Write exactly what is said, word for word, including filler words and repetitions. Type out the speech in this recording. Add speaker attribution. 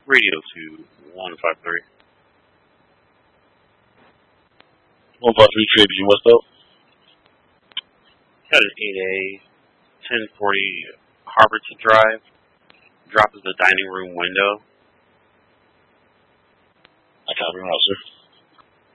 Speaker 1: Radio to one five three.
Speaker 2: one five three Tracy, what's up?
Speaker 1: Got an eight A, ten forty Harborton Drive. Drop is the dining room window.
Speaker 2: I copy him out, sir.